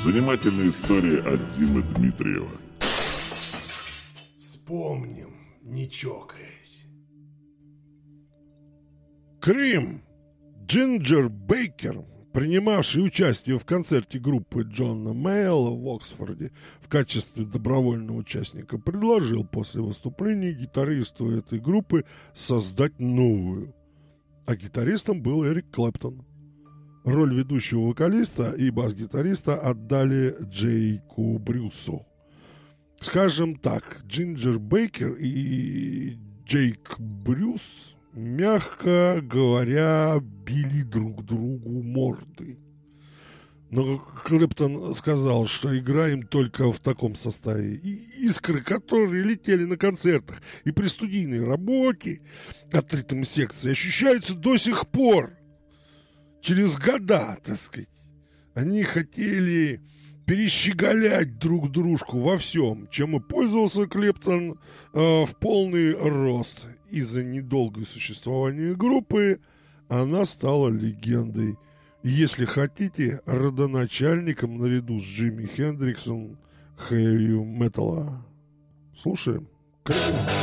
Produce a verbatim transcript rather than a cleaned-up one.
Занимательная история от Димы Дмитриева. Вспомним, не чокаясь. Крим. Джинджер Бейкер, принимавший участие в концерте группы Джона Мейла в Оксфорде в качестве добровольного участника, предложил после выступления гитаристу этой группы создать новую. А гитаристом был Эрик Клэптон. Роль ведущего вокалиста и бас-гитариста отдали Джейку Брюсу. Скажем так, Джинджер Бейкер и Джейк Брюс, мягко говоря, били друг другу морды. Но Клэптон сказал, что играем только в таком составе. И искры, которые летели на концертах и при студийной работе от ритм-секции, ощущаются до сих пор. Через года, так сказать. Они хотели перещеголять друг дружку во всем, чем и пользовался Клэптон э, в полный рост. Из-за недолгого существования группы она стала легендой. Если хотите, родоначальником наряду с Джимми Хендриксом хэви-металла. Слушаем.